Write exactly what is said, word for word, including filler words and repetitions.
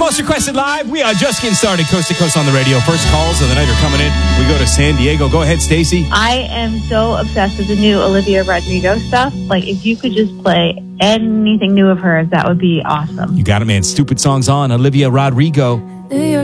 Most Requested Live. We are just getting started coast to coast on the radio. First calls of the night are coming in. We go to San Diego. Go ahead, Stacey. I am so obsessed with the new Olivia Rodrigo stuff. Like, if you could just play anything new of hers, that would be awesome. You got it, man. Stupid Songs on Olivia Rodrigo. New York